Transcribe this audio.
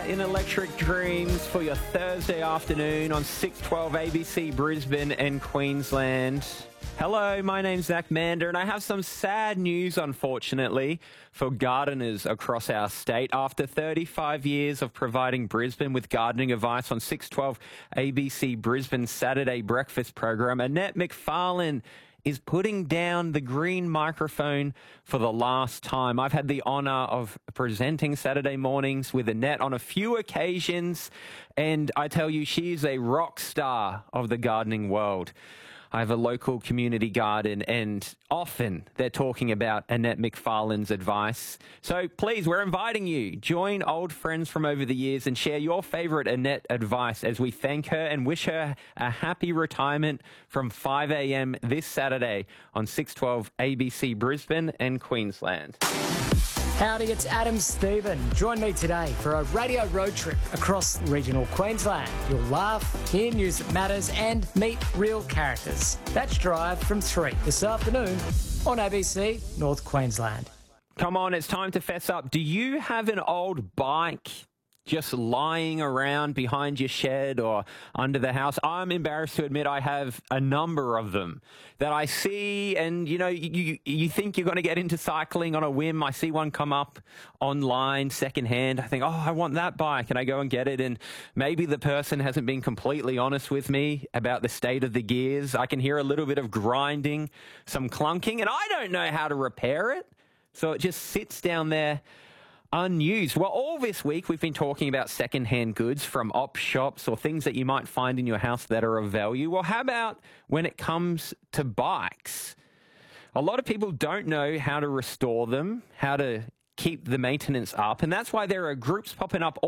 in Electric Dreams for your Thursday afternoon on 612 ABC Brisbane and Queensland. Hello, my name's Zach Mander, and I have some sad news, unfortunately, for gardeners across our state. After 35 years of providing Brisbane with gardening advice on 612 ABC Brisbane's Saturday breakfast program, Annette McFarlane is putting down the green microphone for the last time. I've had the honour of presenting Saturday mornings with Annette on a few occasions, and I tell you, she is a rock star of the gardening world. I have a local community garden, and often they're talking about Annette McFarlane's advice. So please, we're inviting you. Join old friends from over the years and share your favourite Annette advice as we thank her and wish her a happy retirement from 5 a.m. this Saturday on 612 ABC Brisbane and Queensland. Howdy, it's Adam Stephen. Join me today for a radio road trip across regional Queensland. You'll laugh, hear news that matters and meet real characters. That's Drive from 3 this afternoon on ABC North Queensland. Come on, it's time to fess up. Do you have an old bike just lying around behind your shed or under the house? I'm embarrassed to admit I have a number of them that I see, and you know, you think you're going to get into cycling on a whim. I see one come up online secondhand. I think, oh, I want that bike, and I go and get it, and maybe the person hasn't been completely honest with me about the state of the gears. I can hear a little bit of grinding, some clunking, and I don't know how to repair it, so it just sits down there unused. Well, all this week we've been talking about second-hand goods from op shops or things that you might find in your house that are of value. Well, how about when it comes to bikes? A lot of people don't know how to restore them, how to keep the maintenance up, and that's why there are groups popping up